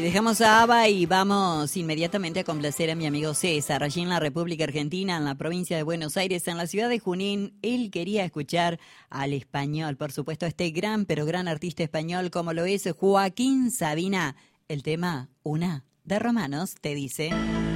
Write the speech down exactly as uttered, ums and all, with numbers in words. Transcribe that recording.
Y dejamos a ABBA y vamos inmediatamente a complacer a mi amigo César, allí en la República Argentina, en la provincia de Buenos Aires, en la ciudad de Junín. Él quería escuchar al español, por supuesto, este gran, pero gran artista español como lo es Joaquín Sabina. El tema Una de Romanos te dice...